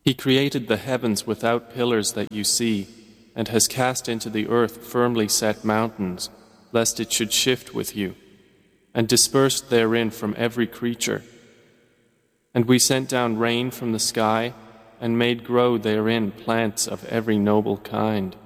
He created the heavens without pillars that you see, and has cast into the earth firmly set mountains, lest it should shift with you, and dispersed therein from every creature. And we sent down rain from the sky, and made grow therein plants of every noble kind.